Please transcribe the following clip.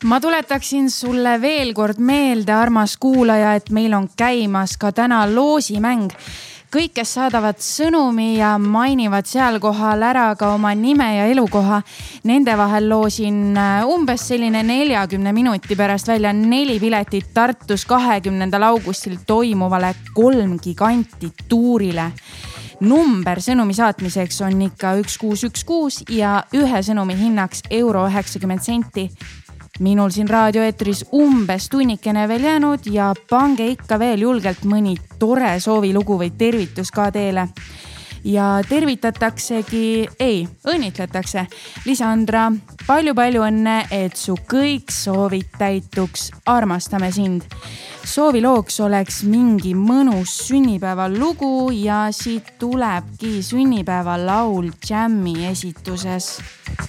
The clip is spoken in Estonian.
Ma tuletaksin sulle veel kord meelde, armas kuulaja, et meil on käimas ka täna loosimäng. Kõik, kes saadavad sõnumi ja mainivad seal kohal ära ka oma nime ja elukoha, nende vahel loosin umbes selline 40 minuti pärast välja 4 piletit Tartus 20. augustil toimuvale 3 giganti tuurile. Number sõnumi saatmiseks on ikka 1616 ja ühe sõnumi hinnaks €90. Minul siin raadioeetris umbes tunnikene veel jäänud ja pange ikka veel julgelt mõni tore soovilugu või tervitus ka teele. Ja tervitataksegi, õnnitletakse. Lisandra, palju õnne, et su kõik soovid täituks. Armastame sind. Soovilooks oleks mingi mõnus sünnipäevalugu ja siit tulebki sünnipäevalaul Jammi esituses.